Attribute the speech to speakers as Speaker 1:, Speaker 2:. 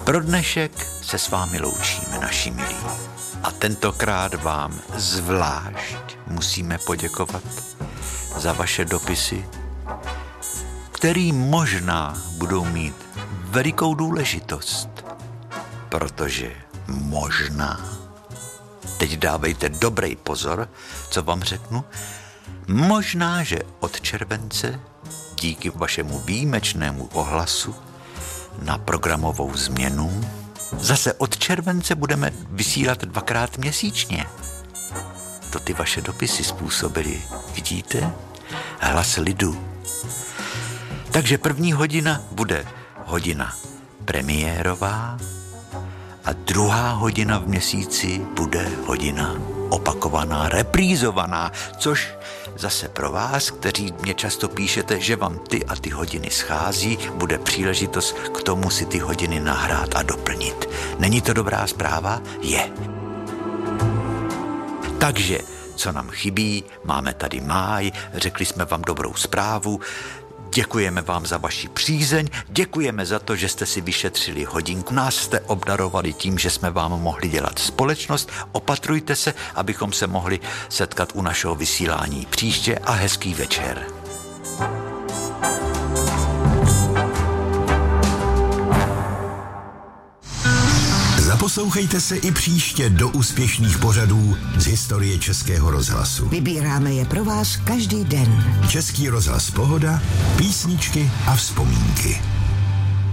Speaker 1: Pro dnešek se s vámi loučíme, naši milí. A tentokrát vám zvlášť musíme poděkovat za vaše dopisy, které možná budou mít velikou důležitost, protože možná, teď dávejte dobrý pozor, co vám řeknu, možná, že od července díky vašemu výjimečnému ohlasu na programovou změnu zase od července budeme vysílat 2krát měsíčně. To ty vaše dopisy způsobily, vidíte? Hlas lidu. Takže první hodina bude hodina premiérová a druhá hodina v měsíci bude hodina opakovaná, reprízovaná, což zase pro vás, kteří mě často píšete, že vám ty a ty hodiny schází, bude příležitost k tomu si ty hodiny nahrát a doplnit. Není to dobrá zpráva? Je. Takže, co nám chybí, máme tady máj, řekli jsme vám dobrou zprávu, děkujeme vám za vaši přízeň, děkujeme za to, že jste si vyšetřili hodinku. Nás jste obdarovali tím, že jsme vám mohli dělat společnost. Opatrujte se, abychom se mohli setkat u našeho vysílání příště a hezký večer.
Speaker 2: Zaposlouchejte se i příště do úspěšných pořadů z historie Českého rozhlasu.
Speaker 3: Vybíráme je pro vás každý den.
Speaker 2: Český rozhlas Pohoda, písničky a vzpomínky.